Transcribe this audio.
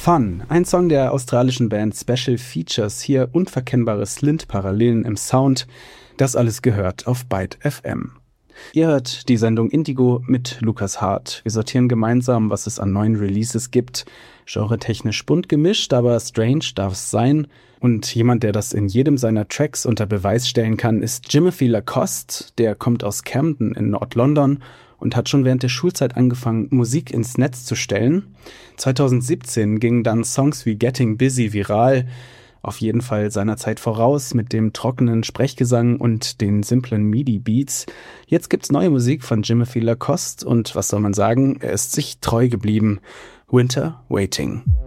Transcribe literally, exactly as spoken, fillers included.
Fun, ein Song der australischen Band Special Features, hier unverkennbare Slint-Parallelen im Sound. Das alles gehört auf Byte F M. Ihr hört die Sendung Indigo mit Lukas Hart. Wir sortieren gemeinsam, was es an neuen Releases gibt. Genre-technisch bunt gemischt, aber strange darf es sein. Und jemand, der das in jedem seiner Tracks unter Beweis stellen kann, ist Jimothy Lacoste. Der kommt aus Camden in Nord-London und hat schon während der Schulzeit angefangen, Musik ins Netz zu stellen. zweitausendsiebzehn gingen dann Songs wie Getting Busy viral, auf jeden Fall seiner Zeit voraus mit dem trockenen Sprechgesang und den simplen MIDI-Beats. Jetzt gibt's neue Musik von Jimothy Lacoste und was soll man sagen, er ist sich treu geblieben. Winter Waiting.